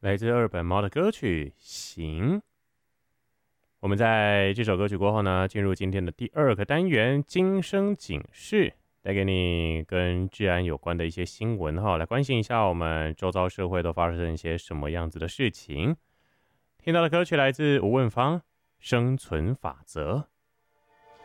来自二本猫的歌曲《行》。我们在这首歌曲过后呢，进入今天的第二个单元——今生警示，带给你跟治安有关的一些新闻哈，来关心一下我们周遭社会都发生一些什么样子的事情。听到的歌曲来自吴汶芳《生存法则》。